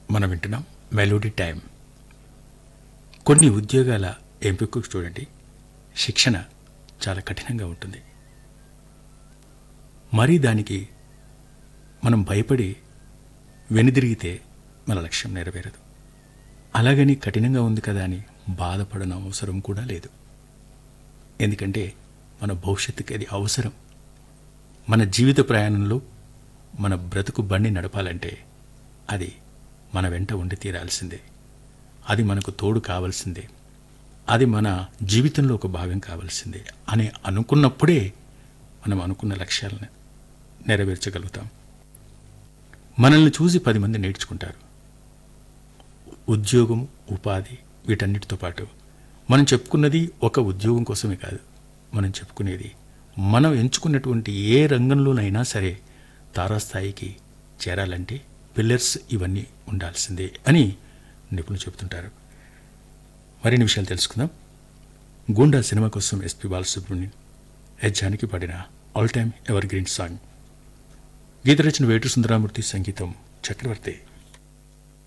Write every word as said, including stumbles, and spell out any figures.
మనం వింటున్నాం melody time. కొన్ని ఉద్యోగాల ఎంపికకు చూడండి, శిక్షణ చాలా కఠినంగా ఉంటుంది. మరీ దానికి మనం భయపడి వెనుదిరిగితే మన లక్ష్యం నెరవేరదు. అలాగని కఠినంగా ఉంది కదా అని బాధపడన అవసరం కూడా లేదు. ఎందుకంటే మన భవిష్యత్తుకి అది అవసరం. మన జీవిత ప్రయాణంలో మన బ్రతుకు బండి నడపాలంటే అది మన వెంట ఉండి తీరాల్సిందే. అది మనకు తోడు కావాల్సిందే. అది మన జీవితంలో ఒక భాగం కావాల్సిందే అని అనుకున్నప్పుడే మనం అనుకున్న లక్ష్యాలను నెరవేర్చగలుగుతాం. మనల్ని చూసి పది మంది నేర్చుకుంటారు. ఉద్యోగం, ఉపాధి వీటన్నిటితో పాటు మనం చెప్పుకున్నది ఒక ఉద్యోగం కోసమే కాదు. మనం చెప్పుకునేది మనం ఎంచుకున్నటువంటి ఏ రంగంలోనైనా సరే తారాస్థాయికి చేరాలంటే పిల్లర్స్ ఇవన్నీ ఉండాల్సిందే అని నిపుణులు చెబుతుంటారు. మరిన్ని విషయాలు తెలుసుకుందాం. గూండా సినిమా కోసం ఎస్పి బాలసుబ్రహ్మణ్యం హెచ్చానికి పాడిన all time ever green song. గీత రచన వేటు సుందరామూర్తి, సంగీతం చక్రవర్తి.